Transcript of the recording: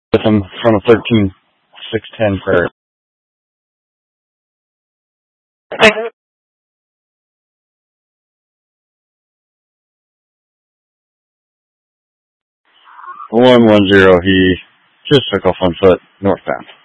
with him from a 13610 Prairie. 110, he just took off on foot northbound.